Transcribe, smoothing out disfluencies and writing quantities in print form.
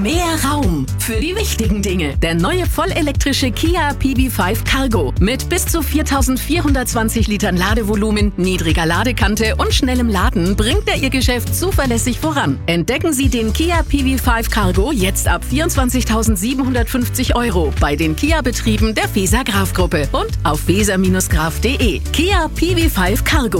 Mehr Raum für die wichtigen Dinge. Der neue vollelektrische Kia PV5 Cargo mit bis zu 4420 Litern Ladevolumen, niedriger Ladekante und schnellem Laden bringt er Ihr Geschäft zuverlässig voran. Entdecken Sie den Kia PV5 Cargo jetzt ab 24.750 € bei den Kia-Betrieben der Weser Graf Gruppe und auf weser-graf.de. Kia PV5 Cargo.